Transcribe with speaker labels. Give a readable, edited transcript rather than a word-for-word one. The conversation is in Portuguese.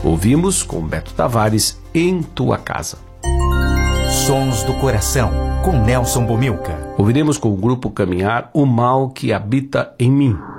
Speaker 1: Ouvimos com Beto Tavares, Em Tua Casa.
Speaker 2: Sons do Coração, com Nelson Bomilca.
Speaker 1: Ouviremos com o grupo Caminhar, O Mal que Habita em Mim.